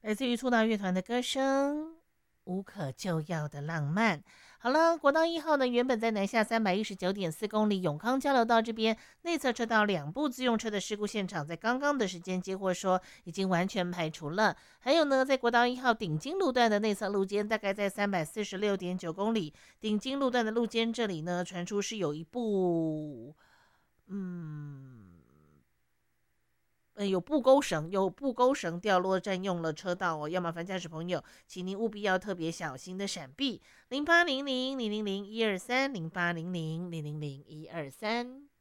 来自于粗大乐团的歌声，无可救药的浪漫。好了，国道1号呢，原本在南下319.4公里永康交流道这边内侧车道两部自用车的事故现场，在刚刚的时间接获说已经完全排除了。还有呢，在国道1号顶金路段的内侧路肩，大概在346.9公里，顶金路段的路肩这里呢，传出是有一部，嗯。有布钩绳掉落，占用了车道哦。要麻烦驾驶朋友，请您务必要特别小心的闪避。0800000123，0800000123。